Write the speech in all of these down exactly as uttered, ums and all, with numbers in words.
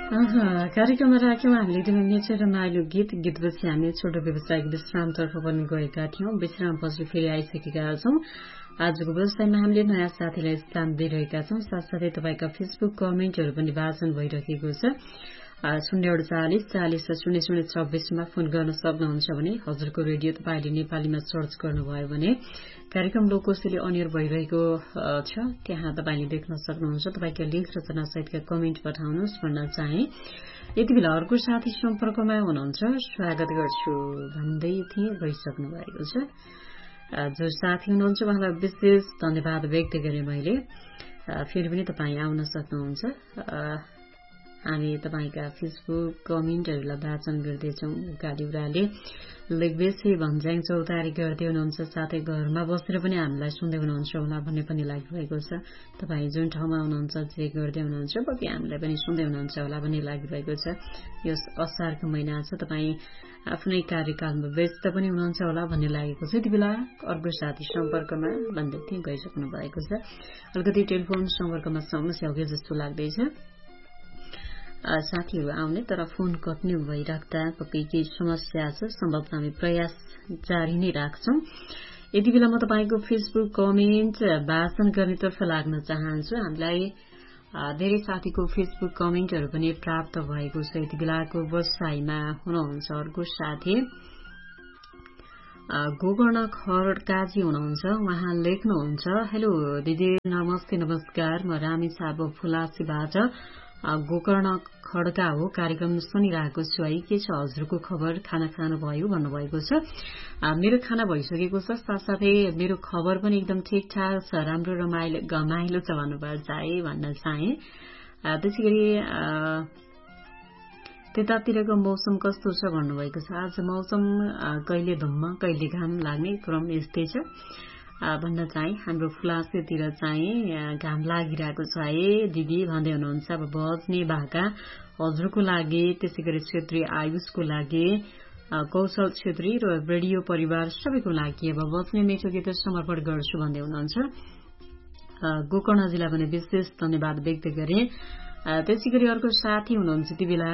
कार्यक्रममा राख्यौं हामीले तिमी नेचर र माइलो गीत गीतपछि हामी छोटो व्यावसायिक विश्रामतर्फ पनि गएका थियौं। विश्रामपछि फेरि आइसकेका छौं। आजको व्यवसायमा हामीले नयाँ साथीलाई स्थान दिइरहेका छौं। साथसाथै तपाईका फेसबुक कमेन्टहरू पनि वाचन भइरहेको छ। शून्य अडचालिस चालिस शून्य शून्य छब्बीसमा फोन गर्न सक्नुहुन्छ भने हजुरको रेडियो तपाईँले नेपालीमा सर्च गर्नुभयो भने कार्यक्रम लोककोशेली अनियर भइरहेको छ, त्यहाँ तपाईँले देख्न सक्नुहुन्छ। तपाईँका लेख रचना सहितका कमेन्ट पठाउनुहोस् भन्न चाहे। यति बेला अर्को साथी सम्पर्कमा हुनुहुन्छ, स्वागत गर्छु भन्दै थिएँ, गइसक्नु भएको छ। जो साथी हुनुहुन्छ उहाँलाई विशेष धन्यवाद व्यक्त गरेँ मैले। फेरि पनि तपाईँ आउन सक्नुहुन्छ। हामी तपाईका फेसबुक कमेन्टहरूलाई वाचन गर्दैछौं। गाडीउराले लेखबेसी भन्ज्याङ चौतारी गर्दै हुनुहुन्छ, साथै घरमा बसेर पनि हामीलाई सुन्दै हुनुहुन्छ होला भन्ने पनि लागिरहेको छ। तपाईँ जुन ठाउँमा हुनुहुन्छ, जे गर्दै हुनुहुन्छ, पक्कै हामीलाई पनि सुन्दै हुनुहुन्छ होला भन्ने लागिरहेको छ। यो असारको महिना छ, तपाईँ आफ्नै कार्यकालमा व्यस्त पनि हुनुहुन्छ होला भन्ने लागेको छ। यति बेला अर्को साथी सम्पर्कमा भन्दै थिएँ, गइसक्नु भएको छ। अलिकति टेलिफोन सम्पर्कमा समस्या हो कि जस्तो लाग्दैछ। साथीहरू आउने तर फोन कट्ने भइराख्दा पक्कै केही समस्या छ। सम्भवतः हामी प्रयास जारी नै राख्छौं। यति बेला म तपाईँको फेसबुक कमेन्ट वाचन गर्नेतर्फ लाग्न चाहन्छु। हामीलाई धेरै साथीको फेसबुक कमेन्टहरू पनि प्राप्त भएको छ। यति बेलाको व्यवसायमा हुनुहुन्छ अर्को साथी गोकर्ण खड्काजी हुनुहुन्छ। उहाँ लेख्नुहुन्छ, हेलो दिदी, नमस्ते नमस्कार, म रामी छाप फुलासीबाट गोकर्ण खड्का हो। कार्यक्रम सुनिरहेको छु है। के छ हजुरको खबर? खाना खानुभयो भन्नुभएको छ। मेरो खाना भइसकेको छ, साथसाथै मेरो खबर पनि एकदम ठिकठाक छ, राम्रो रमाइलो घमाइलो छ भन्नुपर्छ है भन्न चाहे। त्यसै गरी त्यतातिरको मौसम कस्तो छ भन्नुभएको छ। आज मौसम कहिले धुम्म कहिले घाम लाग्ने क्रम यस्तै छ भन्न चाहे। हाम्रो फुलासेतिर चाहिँ घाम लागिरहेको छ है दिदी भन्दै हुनुहुन्छ। अब बज्ने भाका हजुरको लागि, त्यसै गरी क्षेत्रीय आयुषको लागि, कौशल छेत्री र रेडियो परिवार सबैको लागि अब बज्ने मिठो गीत समर्पण गर्छु भन्दै हुनुहुन्छ। गोकर्ण जिल्ला पनि विशेष धन्यवाद व्यक्त गरे। त्यसै गरी अर्को साथी हुनुहुन्छ यति बेला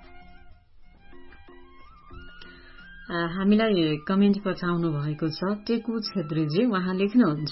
हामीलाई कमेन्ट पठाउनु भएको छ, टेकु छेत्रीजी। उहाँ लेख्नुहुन्छ,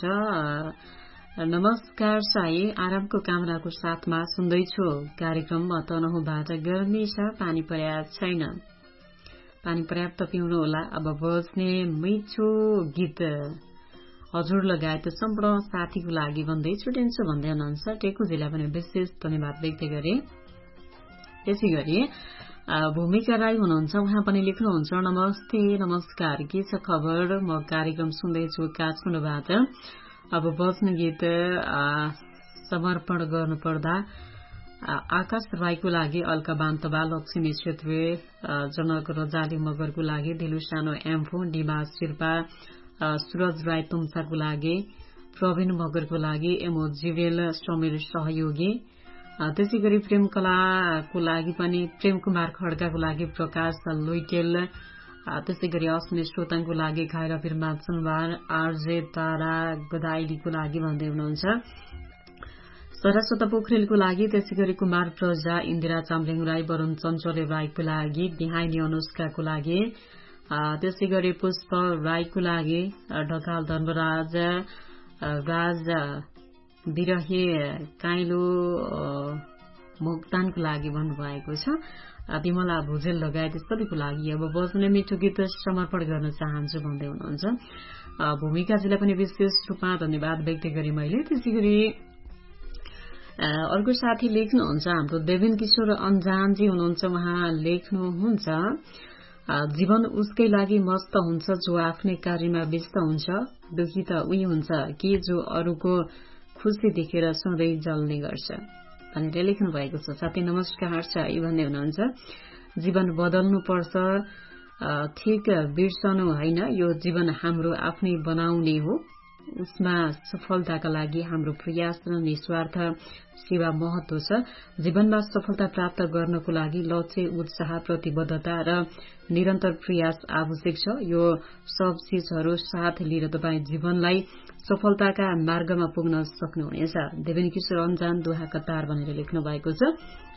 नमस्कार साई, आरामको कामनाको साथमा सुन्दैछु कार्यक्रम। म तनहुँबाट गर्मी छ, पानी पर्याप्त छैन, पानी पर्याप्त पिउनु होला। अब बज्ने मिठो गीत हजुर लगायत सम्पूर्ण साथीको लागि भन्दै छुटिन्छु भन्दै हुनुहुन्छ। टेकु जिल्ला पनि विशेष धन्यवाद व्यक्त गरे। त्यसै गरी भूमिका राई हुनुहुन्छ। उहाँ पनि लेख्नुहुन्छ, नमस्ते नमस्कार, के छ खबर? म कार्यक्रम सुन्दैछु काठमाडौँबाट। अब बज्ने गीत समर्पण गर्नुपर्दा आकाश राईको लागि, अल्का बान्तबा, लक्ष्मी छेत्री, जनक रजाली मगरको लागि, दिलु सानो एम्फो, डिमा शेर्पा, सुरज राई तुम्साको लागि, प्रवीण मगरको लागि, एमो जिवेल समीर सहयोगी, त्यसै गरी प्रेम कलाको लागि पनि प्रेम कुमार खड्काको लागि, प्रकाश लुइटेल, त्यसै गरी अस्ने श्रोताङको लागि, घाइरा बिरमा चनबार, आरजे तारा गदाइलीको लागि भन्दै हुनुहुन्छ। सरस्वता पोखरेलको लागि, त्यसै गरी कुमार प्रजा, इन्दिरा चामलिङ राई, वरुण चञ्चले राईको लागि, बिहाइनी अनुष्काको लागि, त्यसै गरी पुष्प राईको लागि, ढकाल धर्मराज, राज विरहे काइलो मोक्तानको लागि भन्नुभएको छ। विमला भुजेल लगायत सबैको लागि अब बज्ने मिठो गीत समर्पण गर्न चाहन्छु भन्दै हुनुहुन्छ। भूमिकाजीलाई पनि विशेष रूपमा धन्यवाद व्यक्त गरे मैले। त्यसै गरी अर्को साथी लेख्नुहुन्छ, हाम्रो देवेन किशोर अन्जानजी हुनुहुन्छ। उहाँ लेख्नुहुन्छ, जीवन उसकै लागि मस्त हुन्छ जो आफ्नै कार्यमा व्यस्त हुन्छ, दुखी त उही हुन्छ कि जो अरूको खुशी देखेर सधैँ जल्ने गर्छ भनेर लेख्नु भएको छ। साथी नमस्कार छ है भन्दै हुनुहुन्छ। जीवन बदल्नु पर्छ, ठिक बिर्सनु होइन, यो जीवन हाम्रो आफ्नै बनाउने हो। उसमा सफलताका लागि हाम्रो प्रयास र निस्वार्थ सेवा महत्व छ। जीवनमा सफलता प्राप्त गर्नको लागि लक्ष्य, उत्साह, प्रतिबद्धता र निरन्तर प्रयास आवश्यक छ। यो सब चीजहरू साथ लिएर तपाईँ जीवनलाई सफलताका मार्गमा पुग्न सक्नुहुनेछ। देवेन किशोर अन्जान दोहा कतार भनेर लेख्नु भएको छ।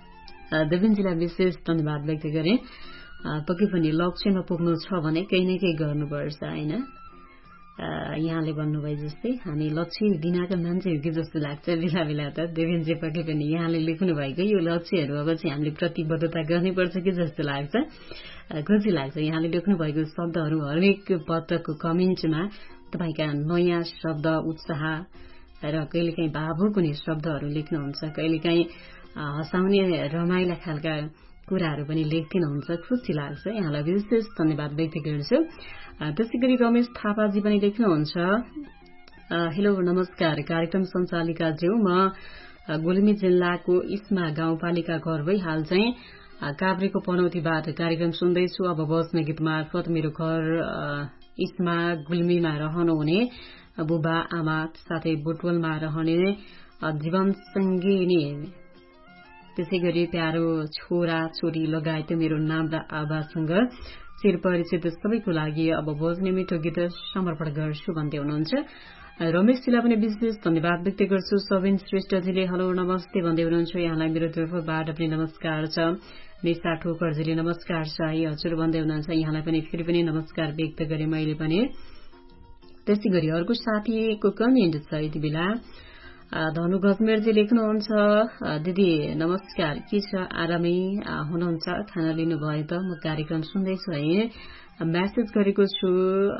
देवेनजीलाई विशेष धन्यवाद व्यक्त गरे। पक्कै पनि लक्ष्यमा पुग्नु छ भने केही न केही गर्नुपर्छ होइन। यहाँले भन्नुभयो जस्तै हामी लक्ष्य बिनाका मान्छे हो कि जस्तो लाग्छ बेला बेला त। देवेनजी पक्कै पनि यहाँले लेख्नु भएको यो लक्ष्यहरू अब चाहिँ हामीले प्रतिबद्धता गर्नुपर्छ कि जस्तो लाग्छ, खुसी लाग्छ। यहाँले लेख्नु भएको शब्दहरू हरेक पत्रको कमेन्टमा तपाईँका नयाँ शब्द, उत्साह र कहिलेकाहीँ भावुक हुने शब्दहरू लेख्नुहुन्छ, कहिलेकाहीँ हँसाउने रमाइला खालका कुराहरू पनि लेख्दिनुहुन्छ, खुसी लाग्छ। यहाँलाई विशेष धन्यवाद व्यक्त गर्छु। त्यसै गरी रमेश थापाजी पनि लेख्नुहुन्छ, हेलो नमस्कार कार्यक्रम सञ्चालिका ज्यू, म गुल्मी जिल्लाको इस्मा गाउँपालिका घर भई हाल चाहिँ काभ्रेको पनौतीबाट कार्यक्रम सुन्दैछु। अब बस्ने गीत मार्फत मेरो घर इस्मा गुल्मीमा रहनुहुने बुबा आमा साथै बुटवलमा रहने जीवनसङ्गिनी, त्यसै गरी प्यारो छोरा छोरी लगायत मेरो नाम र आवाजसँग चिर परिचित सबैको लागि अब बज्ने मिठो गीत समर्पण गर्छु भन्दै हुनुहुन्छ। रमेशजीलाई पनि विशेष धन्यवाद व्यक्त गर्छु। सबिन श्रेष्ठजीले हेलो नमस्ते भन्दै हुनुहुन्छ। यहाँलाई मेरो तर्फबाट पनि नमस्कार छ। निशा ठोकरजीले नमस्कार छ है हजुर भन्दै हुनुहुन्छ। यहाँलाई पनि फेरि पनि नमस्कार व्यक्त गरे मैले पनि। त्यसै गरी अर्को साथीको कमेन्ट छ यति बेला, धनु गजमेरजी लेख्नुहुन्छ, दिदी नमस्कार, के छ आरामै हुनुहुन्छ, खाना लिनुभयो त? म कार्यक्रम सुन्दैछु है, म्यासेज गरेको छु,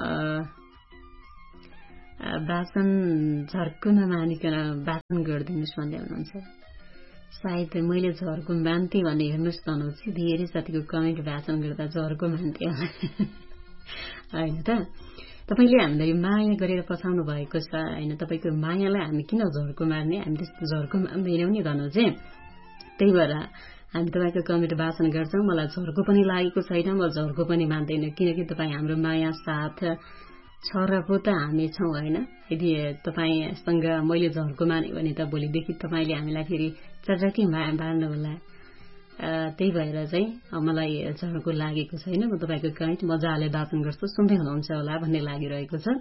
वाचन झर्कुन मानिकन वाचन गरिदिनुहोस् भन्दै हुनुहुन्छ। सायद मैले झर्को मान्थे भने हेर्नुहोस् तनुजी, धेरै साथीको कमेन्ट वाचन गर्दा झर्को मान्थे होइन त। तपाईले हामीलाई माया गरेर पठाउनु भएको छ होइन, तपाईँको मायालाई हामी किन झर्को मार्ने, हामी त्यस्तो झर्को मान्दैनौँ नि धनु चाहिँ। त्यही भएर हामी तपाईँको कमेन्ट वाचन गर्छौँ। मलाई झर्को पनि लागेको छैन, म झर्को पनि मान्दैन, किनकि तपाईँ हाम्रो माया साथ छ र पो त हामी छौँ होइन। यदि तपाईँसँग मैले झर्को माने भने त भोलिदेखि तपाईँले हामीलाई फेरि चटक्कै माया बाँड्नु होला। त्यही भएर चाहिँ मलाई झर्को लागेको छैन। म तपाईँको कमेन्ट मजाले वाचन गर्छु, सुन्दै हुनुहुन्छ होला भन्ने लागिरहेको छ।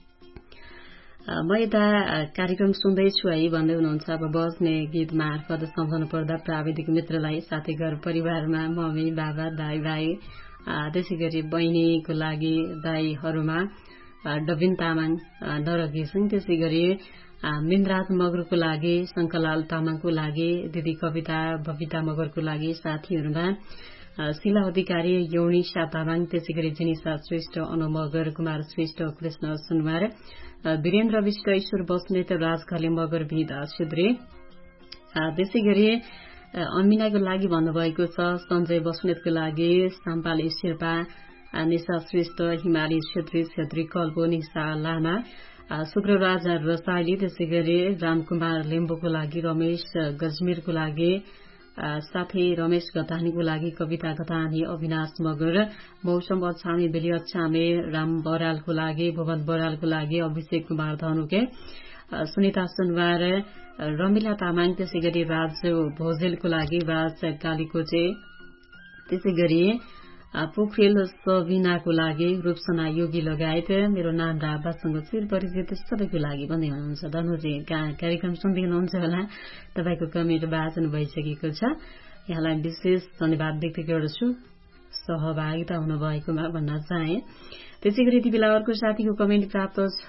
म यता कार्यक्रम सुन्दैछु है भन्दै हुनुहुन्छ। अब बस्ने गीत मार्फत सम्झाउनु पर्दा प्राविधिक मित्रलाई, साथै घर परिवारमा मम्मी बाबा दाई भाइ, त्यसै गरी बहिनीको लागि दाईहरूमा डबिन तामाङ डर घिसिङ, त्यसै गरी मिन्द्राज मगरको लागि, शङ्करलाल तामाङको लागि, दिदी कविता बबिता मगरको लागि, साथीहरूमा शिला अधिकारी, यौनिसा तामाङ, त्यसै गरी जिनिसा श्रेष्ठ, अनु मगर, कुमार श्रेष्ठ, कृष्ण सुनवार, वीरेन्द्र विष्ट, ईश्वर बस्नेत, राज घले मगर, भिदा छेत्री, त्यसै गरी अमिनाको लागि भन्नुभएको छ, सञ्जय बस्नेतको लागि, साम्पाले शेर्पा, निशा श्रेष्ठ, हिमाली छेत्री छेत्री, कल्पो निशा लामा, शुक्रराज रसाइली, त्यसै गरी रामकुमार लिम्बुको लागि, रमेश गजमेरको लागि, साथै रमेश गतानीको लागि, कविता गतानी, अविनाश मगर, मौसम अछामी, बेली अछामे, राम बरालको लागि, भुवन बरालको लागि, अभिषेक कुमार धनुके, सुनिता सुनवार, रमिला तामाङ, त्यसै गरी राजु भोजेलको लागि, राज कालीकोचे, त्यसै गरी पोखरेल सबिनाको लागि, रूपसना योगी लगायत मेरो नाम र आवाजसँग चिर परिचित सबैको लागि भन्दै हुनुहुन्छ। धनुजी कार्यक्रम सुन्दै हुनुहुन्छ होला, तपाईँको कमेन्ट वाचन भइसकेको छ। यहाँलाई विशेष धन्यवाद व्यक्त गर्दछु सहभागिता हुनुभएकोमा भन्न चाहे। त्यसै गरी यति बेला अर्को साथीको कमेन्ट प्राप्त छ,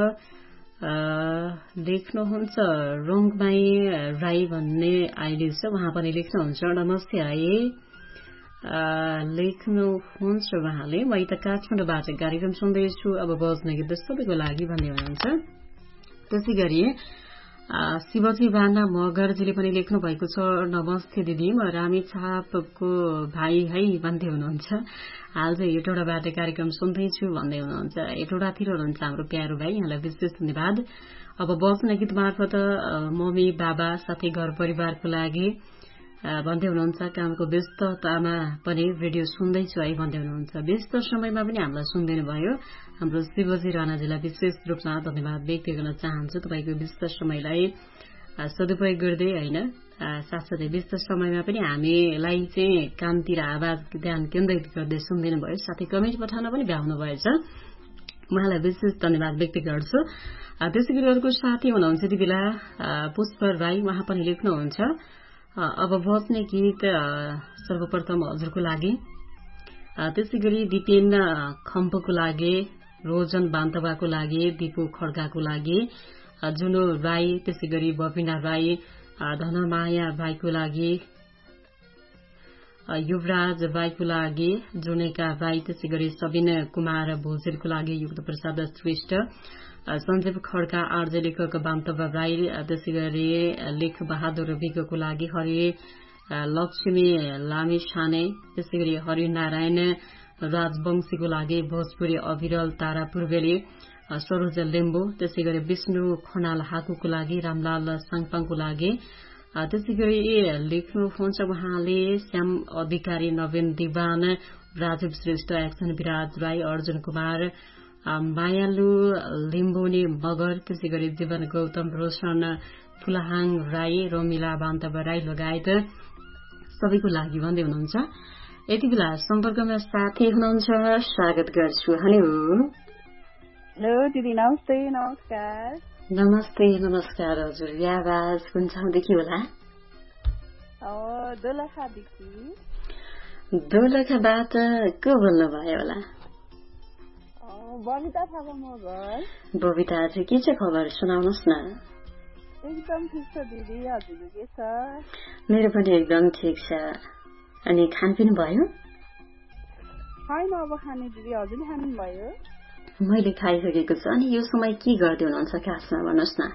लेख्नुहुन्छ रोङमाई राई भन्ने आइडी छ, उहाँ पनि लेख्नुहुन्छ नमस्ते है लेख्नुहुन्छ उहाँले, म यता काठमाडौँबाट कार्यक्रम सुन्दैछु, अब बज्ने गीत सबैको लागि भन्ने हुनुहुन्छ। त्यसै गरी शिवजी बाना मगरजीले पनि लेख्नु भएको छ, नमस्ते दिदी, म रामी छापको भाइ है भन्दै हुनुहुन्छ। हाल चाहिँ हेटौडाबाट कार्यक्रम सुन्दैछु भन्दै हुनुहुन्छ। हेटौडातिर हुनुहुन्छ हाम्रो प्यारो भाइ, यहाँलाई विशेष धन्यवाद। अब बज्ने गीत मार्फत मम्मी बाबा साथै घर परिवारको लागि भन्दै हुनुहुन्छ। कामको व्यस्ततामा पनि रेडियो सुन्दैछु है भन्दै हुनुहुन्छ। व्यस्त समयमा पनि हामीलाई सुनिदिनु भयो। हाम्रो शिवजी राणाजीलाई विशेष रूपमा धन्यवाद व्यक्त गर्न चाहन्छु। तपाईँको व्यस्त समयलाई सदुपयोग गर्दै होइन, साथसाथै व्यस्त समयमा पनि हामीलाई चाहिँ कामतिर आवाज ध्यान केन्द्रित गर्दै सुनिदिनु भयो, साथै कमेन्ट पठाउन पनि भ्याउनु भएछ, उहाँलाई विशेष धन्यवाद व्यक्त गर्छु। त्यसै गरी अर्को साथी हुनुहुन्छ यति बेला पुष्प राई, उहाँ पनि लेख्नुहुन्छ अब बज्ने गीत सर्वप्रथम हजुरको लागि, त्यसै गरी दिपेन खम्पको लागि, रोजन बान्तवाको लागि, दिपु खड्काको लागि, जुनो राई, त्यसै गरी बबिना राई, धनमाया राईको लागि, युवराज राईको लागि, जुनेका राई, त्यसै गरी सबिन कुमार भोजेलको लागि, युक्त प्रसाद श्रेष्ठ, सञ्जीव खड्का, आर्जे लेखक बान्तवा राई, त्यसै गरी लेख बहादुर विगको लागि, हरि लक्ष्मी लामी छाने, त्यसै गरी हरिनारायण राजवंशीको लागि, भोजपुरी अविरल तारा पूर्वेली, सरोज लिम्बू, त्यसै गरी विष्णु खनाल हाकुको लागि, रामलाल साङपाङको लागि, त्यसै गरी लेख्नुहुन्छ उहाँले श्याम अधिकारी, नवीन दिवान, राजीव श्रेष्ठ, एक्सन विराज राई, अर्जुन कुमार, मायालु लिम्बुनी मगर, त्यसै गरी जीवन गौतम, रोशन फुलाहाङ राई, रोमिला बान्तवा राई लगायत सबैको लागि भन्दै हुनुहुन्छ। यति बेला सम्पर्कमा साथी हुनुहुन्छ, स्वागत गर्छु। हेलो हेलो दिदी, नमस्ते। नमस्कार। नमस्ते नमस्कार हजुर। यो आवाज कुन ठाउँदेखि होला? दोलखादेखि। दोलखाबाट को बोल्नुभयो होला? बबिता थापा मगर। बबिता, चाहिँ के छ खबर सुनाउनुहोस् न। एकदम ठिक छ दिदी, हजुरको के छ? मेरो पनि एकदम ठिक छ। अनि खानपिन भयो? छैन अब खाने दिदी, हजुरले खानुभयो? मैले खाइसकेको छु। अनि यो समय के गर्दै हुनुहुन्छ खासमा भन्नुहोस् न।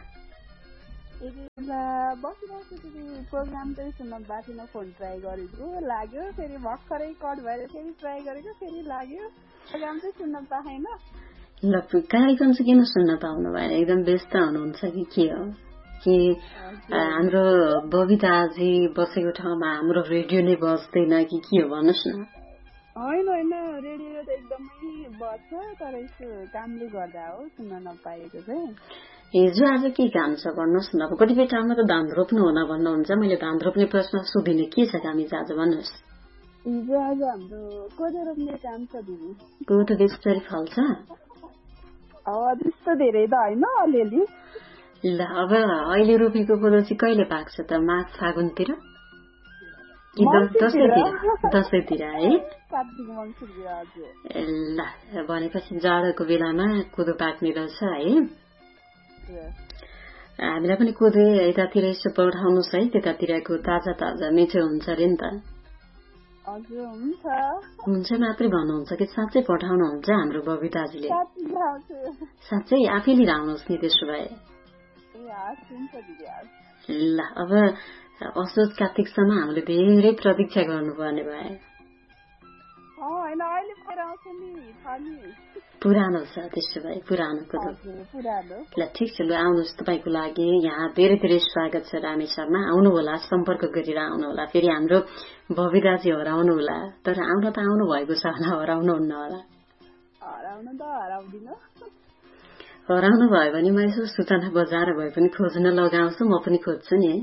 बसिरहेको दिदी, प्रोग्राम चाहिँ सुन्न भएको थिएन, फोन ट्राई गरेको लाग्यो, फेरि भर्खरै कट भएर फेरि ट्राई गरेको, फेरि लाग्यो, प्रोग्राम चाहिँ सुन्न पाएन। ल, कार्यक्रम चाहिँ किन सुन्न पाउनु भएन? एकदम व्यस्त हुनुहुन्छ कि के हो? कि हाम्रो बबिताजी बसेको ठाउँमा हाम्रो रेडियो नै बज्दैन कि के हो भन्नुहोस् न। होइन होइन, रेडियो त एकदमै बज्छ, तर यसो कामले गर्दा हो सुन्न नपाएको चाहिँ। हिजो आज के काम छ भन्नुहोस् न। अब कतिपय ठाउँमा त धान रोप्नु हुन भन्नुहुन्छ, मैले धान रोप्ने प्रश्न सोधिने के छ काम हिजो आज भन्नुहोस्। हिजो आज हाम्रो कोदो रोप्ने काम छ दिदी। कोदो बेसरी फल्छ? त्यस्तो धेरै त होइन, अलिअलि। ल, अब अहिले रोपेको कोदो चाहिँ कहिले पाक्छ त? माघ फागुनतिर कि दसैँतिर? दसैँतिर है। ल, भनेपछि जाडोको बेलामा कोदो पाक्ने रहेछ है। हामीलाई पनि कोदो यतातिर यसो पठाउनुहोस् है, त्यतातिरको ताजा ताजा मिठो हुन्छ अरे नि त। हुन्छ मात्रै भन्नुहुन्छ कि साँच्चै पठाउनुहुन्छ हाम्रो बबिताजीले? साँच्चै आफै लिएर आउनुहोस् नि त्यसो भए। ल, अब असोज कार्तिकसम्म हामीले धेरै प्रतीक्षा गर्नुपर्ने भए। पुरानो छ त्यसो भए, पुरानो कोदो। ल ठिक छ, ल आउनुहोस्, तपाईँको लागि यहाँ धेरै धेरै स्वागत छ। रामेश्वरमा आउनु होला, सम्पर्क गरेर आउनु होला। फेरि हाम्रो बबिताजी हराउनु होला, तर आउन त आउनु भएको छ होला, हराउनुहुन्न होला। हराउनु भयो भने म यसो सूचना बजाएर भए पनि खोज्न लगाउँछु, म पनि खोज्छु नि है।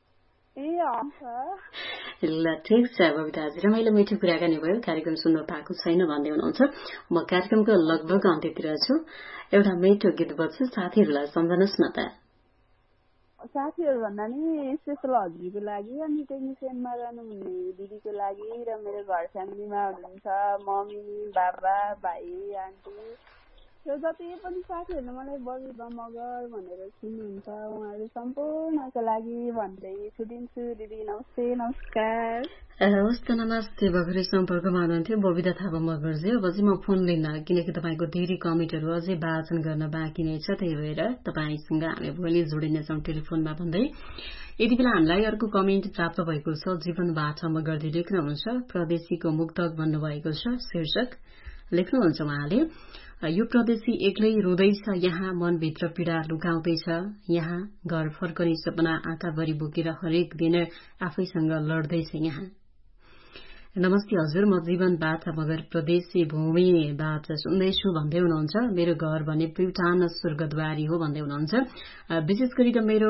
ल ठिक छ बबिताजी, रमाइलो मिठो कुराकानी भयो। कार्यक्रम सुन्न पाएको छैन भन्दै हुनुहुन्छ। म कार्यक्रमको लगभग अन्त्यतिर छु। एउटा मिठो गीत बज्छु, साथीहरूलाई सम्झनुहोस् न त। साथीहरू भन्दा नि स्पेसल हजुरको लागि, अनि टेक्निसियनमा रहनुहुने दिदीको लागि, र मेरो घर फ्यामिलीमा हुनुहुन्छ मम्मी, बाबा, भाइ, आन्टी, र जति पनि साथीहरूले मलाई बबिता मगर भनेर चिन्नुहुन्छ उहाँहरू सम्पूर्णको लागि भन्दै छुट्टिन्छु दिदी। नमस्ते नमस्कार। हवस् त, नमस्ते। भर्खरै सम्पर्कमा हुनुहुन्थ्यो बबिता थापा मगरजी। अब चाहिँ म फोन लिन्न, किनकि तपाईँको धेरै कमेन्टहरू अझै वाचन गर्न बाँकी नै छ, त्यही भएर तपाईँसँग हामी भोलि जोडिनेछौँ टेलिफोनमा भन्दै। यति बेला हामीलाई अर्को कमेन्ट प्राप्त भएको छ। जीवनबाट मगरजी लेख्नुहुन्छ, प्रदेशीको मुक्तक भन्नुभएको छ। शीर्षक लेख्नुहुन्छ उहाँले, यो प्रदेशी एक्लै रुँदैछ, यहाँ मनभित्र पीडा लुकाउँदैछ, यहाँ घर फर्कने सपना आँखाभरि बोकेर हरेक दिन आफैसँग लड्दैछ यहाँ। नमस्ते हजुर, म जीवनबाट मगर प्रदेशी भूमिबाट सुन्दैछु भन्दै हुनुहुन्छ। मेरो घर भने प्युठान स्वर्गद्वारी हो भन्दै हुनुहुन्छ। विशेष गरी त मेरो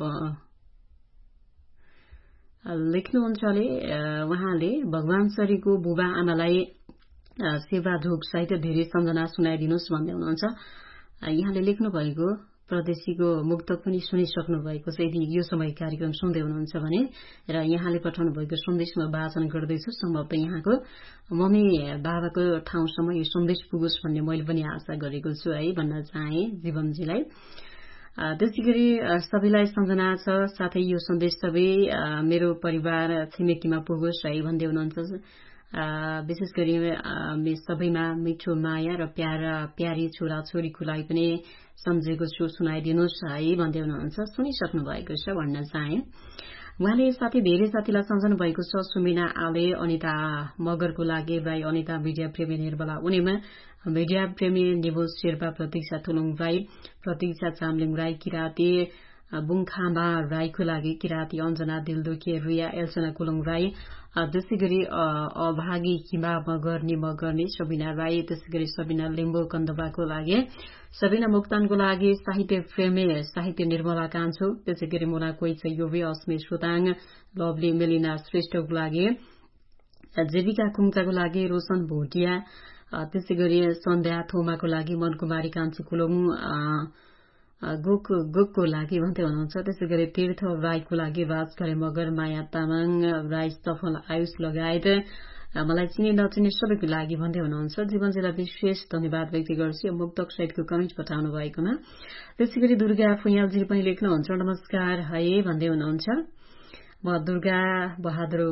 लेख्नुहुन्छ उहाँले, भगवान शरीको बुबा आमालाई सेवा ढोक सहित धेरै सम्झना सुनाइदिनुहोस् भन्दै हुनुहुन्छ। यहाँले लेख्नु भएको प्रदेशीको मुक्तक पनि सुनिसक्नु भएको छ। यदि यो समय कार्यक्रम सुन्दै हुनुहुन्छ भने र यहाँले पठाउनु भएको सन्देशमा वाचन गर्दैछु, सम्भवतः यहाँको मम्मी बाबाको ठाउँसम्म यो सन्देश पुगोस् भन्ने मैले पनि आशा गरेको छु है भन्न चाहे जीवनजीलाई। त्यसै गरी सबैलाई सम्झना छ, साथै यो सन्देश सबै मेरो परिवार छिमेकीमा पुगोस् है भन्दै हुनुहुन्छ। विशेष गरी सबैमा मिठो माया र प्यारा प्यारी छोरा छोरीको लागि पनि सम्झेको छु, सुनाइदिनुहोस् है भन्दै हुनुहुन्छ। सुनिसक्नु भएको छ भन्न चाहे। उहाँले साथी धेरै साथीलाई सम्झनु भएको छ। सुमिना आले, अनिता मगरको लागि भाइ अनिता, मिडिया प्रेमी निर्मला उनीमा, मिडिया प्रेमी निबो शेर्पा, प्रतीक्षा थुलुङ राई, प्रतीक्षा चामलिङ राई, किराती बुङखामा राईको लागि किराती अञ्जना दिलदुखे रुया, एल्सना कुलुङ राई, त्यसै गरी अभागी किमा मगर्नी मगर्नी सबिना राई, त्यसै गरी सबिना लिम्बू कन्दवाको लागि, सबिना मुक्तानको लागि, साहित्य प्रेमी साहित्य निर्मला कान्छो, त्यसै गरी मुना कोइचा योबे, अस्मी सुताङ, लभली मेलिना श्रेष्ठको लागि, जेविका खुम्चाको लागि, रोशन भोटिया, त्यसै गरी सन्ध्या थोमाको लागि, मनकुमारी कान्छी कुलुङ गोक गोकको लागि भन्दै हुनुहुन्छ। त्यसै गरी तीर्थ राईको लागि, राजघरे मगर, माया तामाङ राई, सफल आयुष लगायत मलाई चिने नचिने सबैको लागि भन्दै हुनुहुन्छ। जीवनजीलाई विशेष धन्यवाद व्यक्त गर्छु यो मुक्तक सहितको कमेन्ट पठाउनु भएकोमा। त्यसै गरी दुर्गा फुयालजी पनि लेख्नुहुन्छ, नमस्कार है भन्दै हुनुहुन्छ। म दुर्गा बहादुर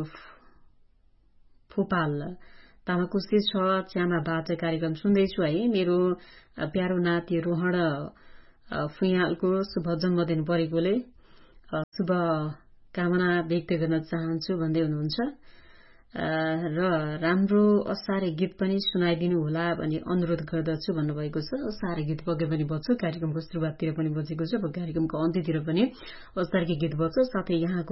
फुपाल तामाकुसी छ च्यामाबाट कार्यक्रम सुन्दैछु है। मेरो प्यारो नाति रोहण फुयालको शुभ जन्मदिन परेकोले शुभ कामना व्यक्त गर्न चाहन्छु भन्दै हुनुहुन्छ र राम्रो असारे गीत पनि सुनाइदिनु होला भन्ने अनुरोध गर्दछु भन्नुभएको छ। असारे गीत पक्कै पनि बज्छ, कार्यक्रमको सुरुवाततिर पनि बजेको छ, अब कार्यक्रमको अन्त्यतिर पनि असारकी गीत बज्छ। साथै यहाँको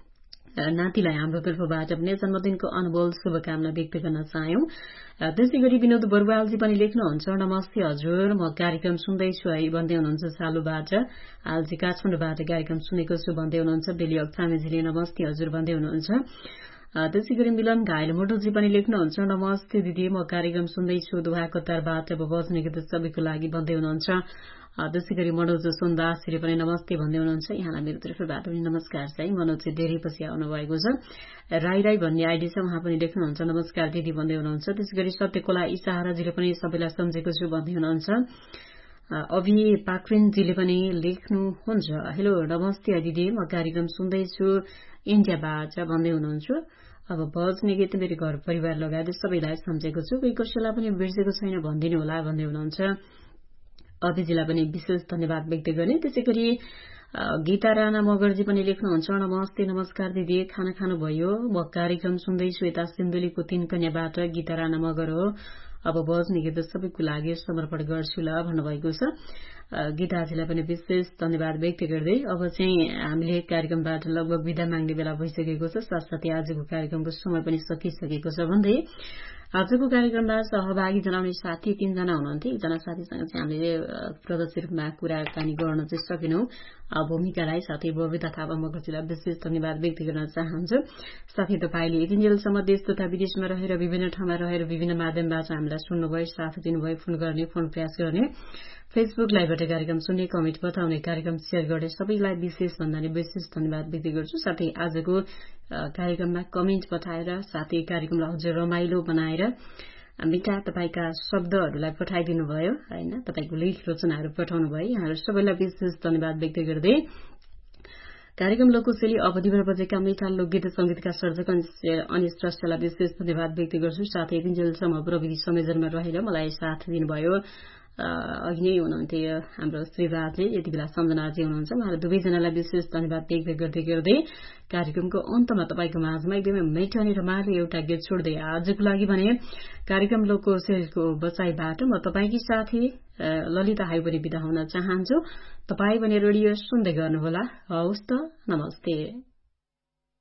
नातिलाई हाम्रो तर्फबाट पनि जन्मदिनको अनमोल शुभकामना व्यक्त गर्न चाह्यौं। त्यसै गरी विनोद बरुवालजी पनि लेख्नुहुन्छ, नमस्ते हजुर, म कार्यक्रम सुन्दैछु है भन्दै हुनुहुन्छ। सालुबाट हालजी काठमाडौँबाट कार्यक्रम सुनेको छु भन्दै हुनुहुन्छ। बेली अक्सामेजीले नमस्ते हजुर भन्दै हुनुहुन्छ। त्यसै गरी मिलन घायल मुटुजी पनि लेख्नुहुन्छ, नमस्ते दिदी, म कार्यक्रम सुन्दैछु दुवाको तर्फबाट बज्ने गीत सबैको लागि भन्दै हुनुहुन्छ। त्यसै गरी मनोज सुन्दासले पनि नमस्ते भन्दै हुनुहुन्छ। यहाँलाई मेरो तर्फबाट पनि नमस्कार चाहिँ। मनोज चाहिँ धेरै पछि आउनु भएको छ। राई राई भन्ने आइडी छ, उहाँ पनि लेख्नुहुन्छ नमस्कार दिदी भन्दै हुनुहुन्छ। त्यसै गरी सत्यकोला इसाराजीले पनि सबैलाई सम्झेको छु भन्दै हुनुहुन्छ। अभि पाक्रिनजीले पनि लेख्नुहुन्छ, हेलो नमस्ते दिदी, म कार्यक्रम सुन्दैछु इन्डियाबाट भन्दै हुनुहुन्छ। अब बज्ने गीत मेरो घर परिवार लगायत सबैलाई सम्झेको छु, कोही कसैलाई पनि बिर्सेको छैन भनिदिनु होला भन्दै हुनुहुन्छ। अभिजीलाई पनि विशेष धन्यवाद व्यक्त गर्ने। त्यसै गरी गीता राणा मगरजी पनि लेख्नुहुन्छ, नमस्ते नमस्कार दिदी, खाना खानुभयो, म कार्यक्रम सुन्दैछु यता सिन्धुलीको तीन कन्याबाट गीता राणा मगर हो, अब बज्ने गीत सबैको लागि समर्पण गर्छु ल भन्नुभएको छ। गीताजीलाई पनि विशेष धन्यवाद व्यक्त गर्दै अब चाहिँ हामीले कार्यक्रमबाट लगभग विदा माग्ने बेला भइसकेको छ, साथसाथै आजको कार्यक्रमको समय पनि सकिसकेको छ भन्दै आजको कार्यक्रममा सहभागी जनाउने साथी तीनजना हुनुहुन्थ्यो। एकजना साथीसँग चाहिँ हामीले प्रदर्श रूपमा कुराकानी गर्न चाहिँ सकेनौं। भूमिकालाई साथै बबिता थापा मगर्जीलाई विशेष धन्यवाद व्यक्त गर्न चाहन्छु। साथै तपाईले यतिन्जेलसम्म देश तथा विदेशमा रहेर विभिन्न ठाउँमा रहेर विभिन्न माध्यमबाट हामीलाई सुन्नुभयो, साथ दिनुभयो, फोन गर्ने, फोन प्रयास गर्ने, फेसबुक लाइभबाट कार्यक्रम सुन्ने, कमेन्ट बताउने, कार्यक्रम शेयर गर्ने सबैलाई विशेष भन्दा नि विशेष धन्यवाद व्यक्त गर्छु। साथै आजको कार्यक्रममा कमेन्ट पठाएर साथै कार्यक्रमलाई अझ रमाइलो बनाएर मिठा तपाईका शब्दहरूलाई पठाइदिनु भयो हैन, तपाईको लेख रचनाहरू पठाउनु भयो, यहाँहरू सबैलाई विशेष धन्यवाद व्यक्त गर्दै कार्यक्रम लोकशैली अवधिभर बजेका मिठा लोकगीत संगीतका सर्जक अनि श्रेष्ठलाई विशेष धन्यवाद व्यक्त गर्छु। साथै दिनजेलसम्म प्रविधि संयोजनमा रहेर मलाई साथ दिनुभयो अघि नै हुनुहुन्थ्यो हाम्रो श्रीराजले, यति बेला सम्झनाजी हुनुहुन्छ, उहाँहरू दुवैजनालाई विशेष धन्यवाद व्यक्त गर्दै गर्दै कार्यक्रमको अन्तमा तपाईको माझमा एकदमै मिठो अनि रमाइलो एउटा गीत छोड्दै आजको लागि भने कार्यक्रम लोकशैलीको बचाइबाट म तपाईकी साथी ललिता हाई पनि बिदा हुन चाहन्छु। तपाई भने रेडियो सुन्दै गर्नुहोला। हवस् त, नमस्ते।